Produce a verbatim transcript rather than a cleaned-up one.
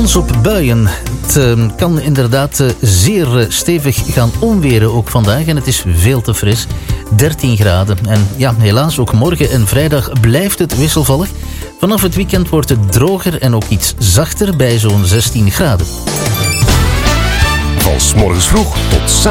Kans op buien. Het uh, kan inderdaad uh, zeer uh, stevig gaan onweren ook vandaag. En het is veel te fris. dertien graden. En ja, helaas ook morgen en vrijdag blijft het wisselvallig. Vanaf het weekend wordt het droger en ook iets zachter bij zo'n zestien graden. Van 's morgens vroeg tot